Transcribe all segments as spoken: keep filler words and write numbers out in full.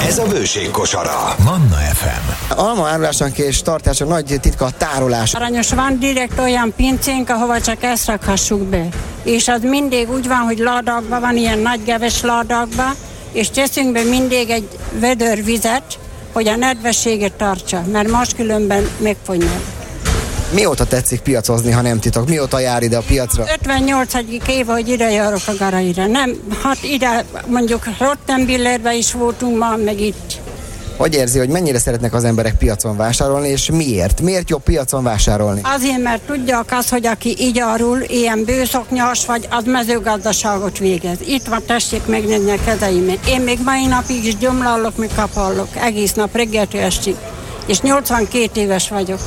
Ez a Bőség kosara. Manna ef em. Alma árulásának és tartása nagy titka a tárolás. Aranyos, van direkt olyan pincénk, ahova csak ezt rakhassuk be. És az mindig úgy van, hogy ladakban van, ilyen nagy geves ladakban, és teszünk be mindig egy vödör vizet, hogy a nedvességet tartsa, mert máskülönben megfonnyad. Mióta tetszik piacozni, ha nem titok? Mióta jár ide a piacra? ötvennyolcadik éve, hogy ide járok a Garaira. Nem, hát ide mondjuk Rottenbillerben is voltunk ma, meg itt. Hogy érzi, hogy mennyire szeretnek az emberek piacon vásárolni, és miért? Miért jobb piacon vásárolni? Azért, mert tudják azt, hogy aki így árul, ilyen bőszoknyas vagy, az mezőgazdaságot végez. Itt van, tessék megnézni a kezeimet. Én még mai napig is gyomlallok, meg kapallok. Egész nap reggeltől estig. És nyolcvankét éves vagyok.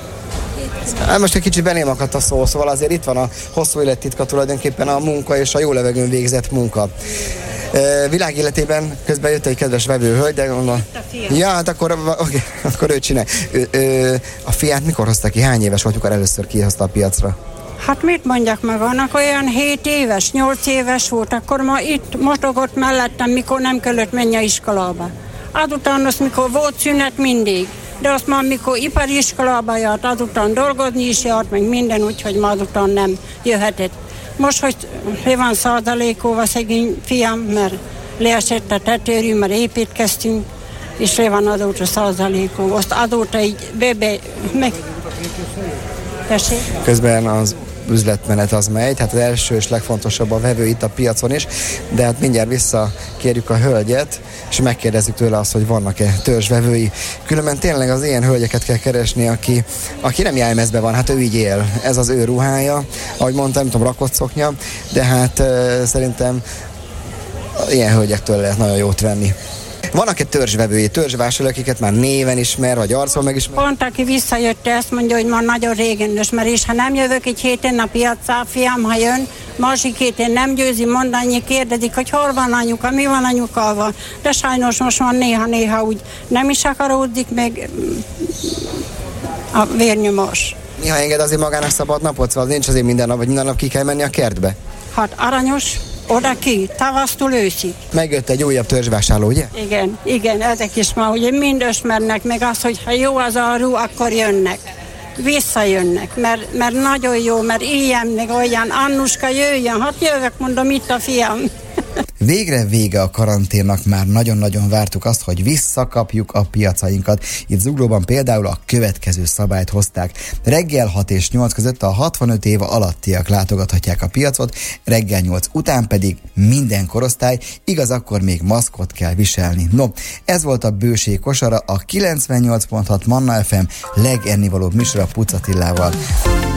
Hát most egy kicsit belém akadt a szó, szóval azért itt van a hosszú élettitka, tulajdonképpen a munka és a jó levegőn végzett munka. E, világ életében közben jött egy kedves vevőhölgy, de gondolom... Ja, hát akkor, okay, akkor ő csinál. Ő, ő, a fiát mikor hozta ki? Hány éves volt, amikor először kihozta a piacra? Hát mit mondjak meg, annak olyan hét éves, nyolc éves volt, akkor ma itt motogott mellettem, mikor nem kellett menni a iskolába. Azután azt, mikor volt szünet, mindig. De azt már, mikor ipari iskolába járt, azután dolgozni is járt, meg minden, úgyhogy ma azután nem jöhetett. Most, hogy le van százalékóva szegény fiam, mert leesett a tetőrű, mert építkeztünk, és le van azóta százalékóva. Azt azóta így bebe, meg... Tessék? Közben az üzletmenet az megy, tehát az első és legfontosabb a vevő itt a piacon is, de hát mindjárt visszakérjük a hölgyet, és megkérdezzük tőle azt, hogy vannak-e törzsvevői. Különben tényleg az ilyen hölgyeket kell keresni, aki, aki nem jelmezben van, hát ő így él. Ez az ő ruhája, ahogy mondtam, nem tudom, rakott szoknya, de hát uh, szerintem ilyen hölgyektől lehet nagyon jót venni. Vannak-e törzsvevői, törzsvásárlók, akiket már néven ismer, vagy arcon megismer? Pont aki visszajött, ezt mondja, hogy már nagyon régen ismer, és ha nem jövök egy héten a piacra, fiam, ha jön, másik héten nem győzi mondani, kérdezik, hogy hol van anyuka, mi van anyukával. De sajnos most már néha-néha úgy nem is akaródik meg a vérnyomás. Néha enged azért magának szabad napot, szóval nincs azért minden nap, vagy minden nap ki kell menni a kertbe? Hát aranyos, oda ki, tavasztól őszig. Megjött egy újabb törzsvásárló, ugye? Igen, igen, ezek is már ugye mind ismernek, meg az, hogy ha jó az áru, akkor jönnek. Visszajönnek, mert, mert nagyon jó, mert ilyen, meg olyan, Annuska jöjjön, hát jövök, mondom, itt a fiam. Végre vége a karanténnak, már nagyon-nagyon vártuk azt, hogy visszakapjuk a piacainkat. Itt Zuglóban például a következő szabályt hozták. Reggel hat és nyolc között a hatvanöt év alattiak látogathatják a piacot, reggel nyolc után pedig minden korosztály, igaz, akkor még maszkot kell viselni. No, ez volt a Bőség kosara, a kilencvennyolc pont hat Manna ef em legennivalóbb műsora Puc Attilával.